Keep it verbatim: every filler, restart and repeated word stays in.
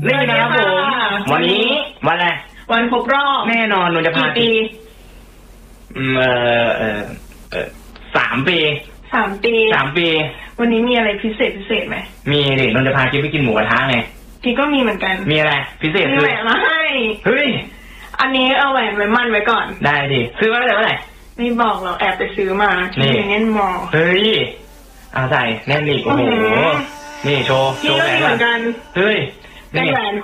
นี่นะครับผมวันนี้วันอะไรวันครบรอบแน่นอนนนจะพากี่ปีเออเออเออสามปีสามปีสามปีวันนี้มีอะไรพิเศษพิเศษไหมมีดินนจะพากิ๊บไปกินหมูกระทะไงกิ๊บก็มีเหมือนกันมีอะไรพิเศษมีแหวนมาให้เฮ้ยอันนี้เอาแหวนไว้มั่นไว้ก่อนได้ดิซื้อมาตั้งแต่เมื่อไหร่ไม่บอกเราแอบไปซื้อมาที่เน้นมอเฮ้ยเอาใส่แน่นอีกโอ้โหนี่โชว์โชว์แหวนเหมือนกันเฮ้ยเป็นแหวน